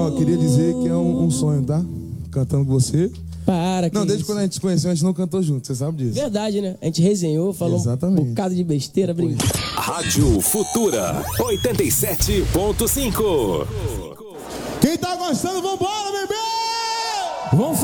Ó, queria dizer que é um sonho, tá? Cantando com você. Para, que Não, desde isso. quando a gente se conheceu, a gente não cantou junto, você sabe disso. Verdade, né? A gente resenhou, falou Exatamente. um bocado de besteira, brincou. Rádio Futura 87.5. Quem tá gostando, vambora, bebê! Vamos